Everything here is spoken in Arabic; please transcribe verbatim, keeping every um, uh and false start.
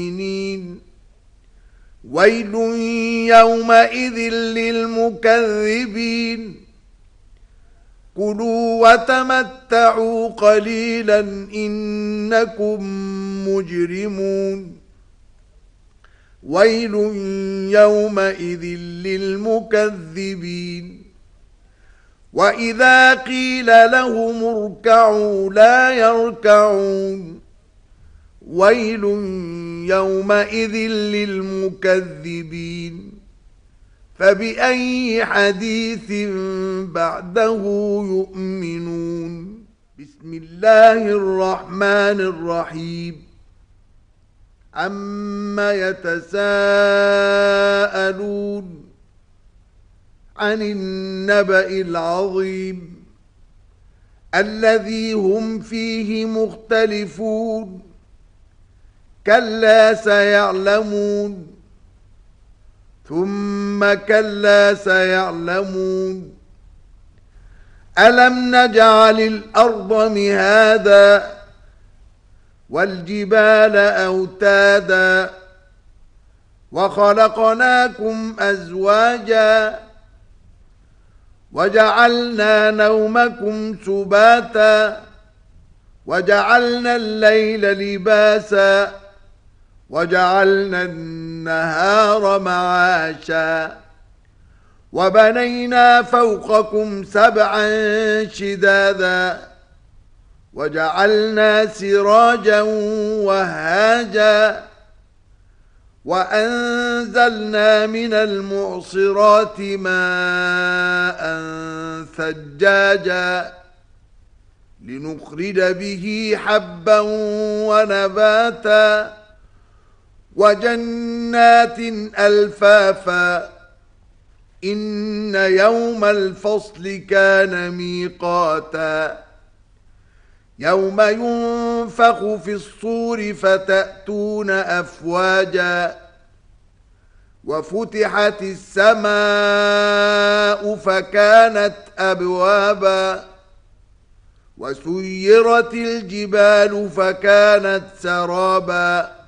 ويل يومئذ للمكذبين كلوا وتمتعوا قليلا إنكم مجرمون ويل يومئذ للمكذبين وإذا قيل لهم اركعوا لا يركعون ويل يومئذ للمكذبين فبأي حديث بعده يؤمنون بسم الله الرحمن الرحيم عما يتساءلون عن النبأ العظيم الذي هم فيه مختلفون كلا سيعلمون ثم كلا سيعلمون ألم نجعل الأرض مهادا والجبال أوتادا وخلقناكم أزواجا وجعلنا نومكم سباتا وجعلنا الليل لباسا وجعلنا النهار معاشا وبنينا فوقكم سبعا شدادا وجعلنا سراجا وهاجا وأنزلنا من المعصرات ماء ثجاجا لنخرج به حبا ونباتا وجنات ألفافا إن يوم الفصل كان ميقاتا يوم ينفخ في الصور فتأتون أفواجا وفتحت السماء فكانت أبوابا وسيرت الجبال فكانت سرابا